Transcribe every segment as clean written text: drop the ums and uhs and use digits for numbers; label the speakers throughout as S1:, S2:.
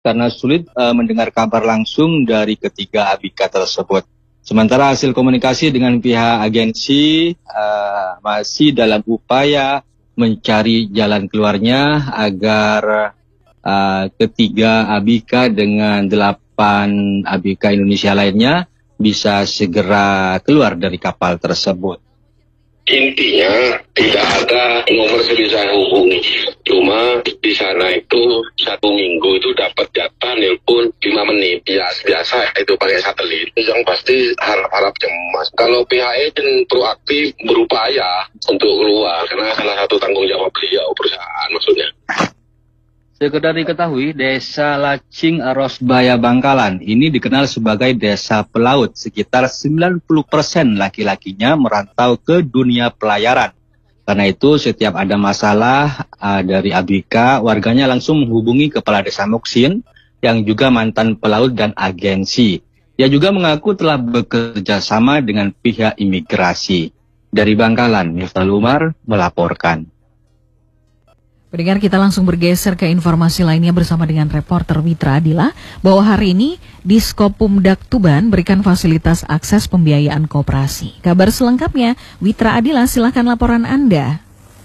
S1: karena sulit mendengar kabar langsung dari ketiga ABK tersebut. Sementara hasil komunikasi dengan pihak agensi masih dalam upaya mencari jalan keluarnya agar ketiga ABK dengan 8 ABK Indonesia lainnya bisa segera keluar dari kapal tersebut.
S2: Intinya tidak ada nomor yang bisa hubungi. Cuma di sana itu 1 minggu itu dapat jatah nelpon 5 menit. Ya biasa itu pakai satelit. Yang pasti harap cemas. Kalau pihak agent proaktif berupaya untuk keluar karena salah satu tanggung jawab beliau perusahaan maksudnya.
S1: Sekedar diketahui, Desa Lacing Rosbaya Bangkalan ini dikenal sebagai desa pelaut. Sekitar 90% laki-lakinya merantau ke dunia pelayaran. Karena itu setiap ada masalah dari ABK, warganya langsung menghubungi Kepala Desa Muksin yang juga mantan pelaut dan agensi. Ia juga mengaku telah bekerja sama dengan pihak imigrasi. Dari Bangkalan, Miftahul Umar melaporkan.
S3: Pendengar, kita langsung bergeser ke informasi lainnya bersama dengan reporter Witra Adila bahwa hari ini Diskopumdak Tuban berikan fasilitas akses pembiayaan koperasi. Kabar selengkapnya, Witra Adila, silakan laporan Anda.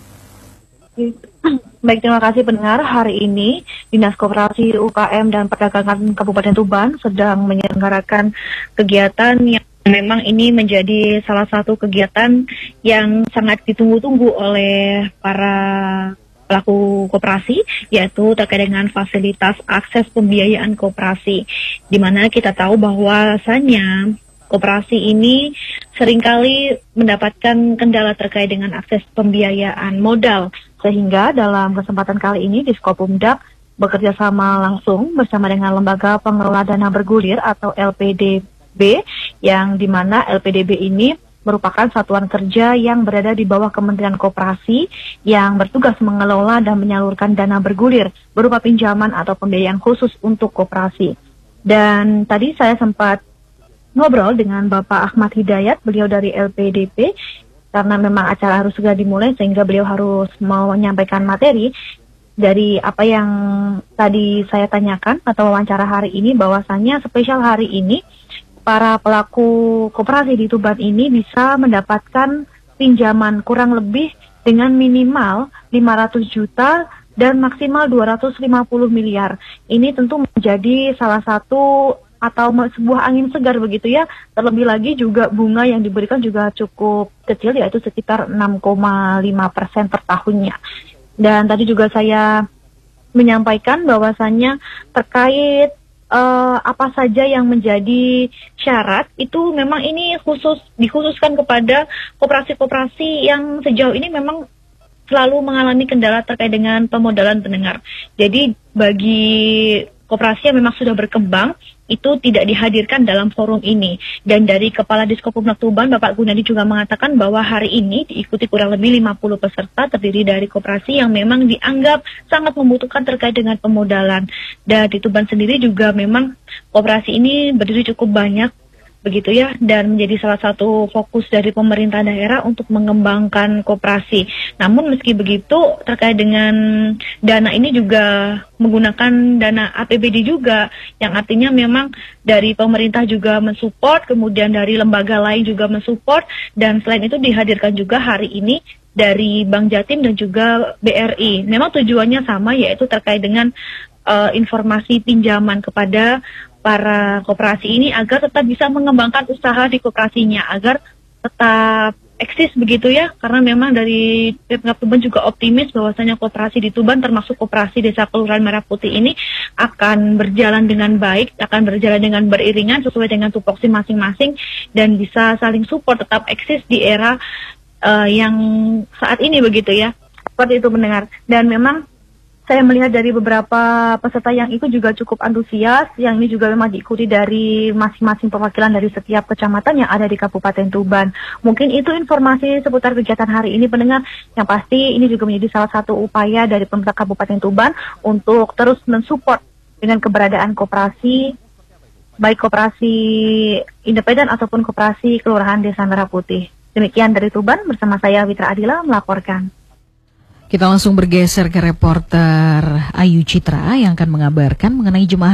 S4: Baik, terima kasih pendengar. Hari ini Dinas Koperasi UKM dan Perdagangan Kabupaten Tuban sedang menyelenggarakan kegiatan yang memang ini menjadi salah satu kegiatan yang sangat ditunggu-tunggu oleh para pelaku koperasi, yaitu terkait dengan fasilitas akses pembiayaan koperasi, di mana kita tahu bahwasanya koperasi ini seringkali mendapatkan kendala terkait dengan akses pembiayaan modal, sehingga dalam kesempatan kali ini Diskopumdak bekerja sama langsung bersama dengan Lembaga Pengelola Dana Bergulir atau LPDB, yang di mana LPDB ini merupakan satuan kerja yang berada di bawah Kementerian Koperasi yang bertugas mengelola dan menyalurkan dana bergulir berupa pinjaman atau pembiayaan khusus untuk koperasi. Dan tadi saya sempat ngobrol dengan Bapak Ahmad Hidayat, beliau dari LPDP, karena memang acara harus segera dimulai sehingga beliau harus mau menyampaikan materi dari apa yang tadi saya tanyakan atau wawancara hari ini, bahwasannya spesial hari ini para pelaku koperasi di Tuban ini bisa mendapatkan pinjaman kurang lebih dengan minimal 500 juta dan maksimal 250 miliar. Ini tentu menjadi salah satu atau sebuah angin segar begitu ya. Terlebih lagi juga bunga yang diberikan juga cukup kecil, yaitu sekitar 6,5% per tahunnya. Dan tadi juga saya menyampaikan bahwasannya terkait apa saja yang menjadi syarat itu memang ini dikhususkan kepada koperasi-koperasi yang sejauh ini memang selalu mengalami kendala terkait dengan pemodalan pendengar. Jadi bagi koperasi yang memang sudah berkembang itu tidak dihadirkan dalam forum ini. Dan dari Kepala Diskopumdak Tuban, Bapak Gunadi juga mengatakan bahwa hari ini diikuti kurang lebih 50 peserta terdiri dari koperasi yang memang dianggap sangat membutuhkan terkait dengan pemodalan. Dan di Tuban sendiri juga memang koperasi ini berdiri cukup banyak begitu ya, dan menjadi salah satu fokus dari pemerintah daerah untuk mengembangkan koperasi. Namun meski begitu terkait dengan dana ini juga menggunakan dana APBD juga, yang artinya memang dari pemerintah juga mensupport, kemudian dari lembaga lain juga mensupport, dan selain itu dihadirkan juga hari ini dari Bank Jatim dan juga BRI. Memang tujuannya sama, yaitu terkait dengan informasi pinjaman kepada para koperasi ini agar tetap bisa mengembangkan usaha di koperasinya, agar tetap eksis begitu ya, karena memang dari Pemkab Tuban juga optimis bahwasanya koperasi di Tuban termasuk koperasi Desa Kelurahan Merah Putih ini akan berjalan dengan baik, akan berjalan dengan beriringan sesuai dengan tupoksi masing-masing dan bisa saling support, tetap eksis di era yang saat ini begitu ya. Seperti itu mendengar. Dan memang saya melihat dari beberapa peserta yang itu juga cukup antusias, yang ini juga memang diikuti dari masing-masing perwakilan dari setiap kecamatan yang ada di Kabupaten Tuban. Mungkin itu informasi seputar kegiatan hari ini pendengar, yang pasti ini juga menjadi salah satu upaya dari pemerintah Kabupaten Tuban untuk terus mensupport dengan keberadaan koperasi, baik koperasi independen ataupun koperasi Kelurahan Desa Merah Putih. Demikian dari Tuban, bersama saya Witra Adila melaporkan.
S3: Kita langsung bergeser ke reporter Ayu Citra yang akan mengabarkan mengenai jemaah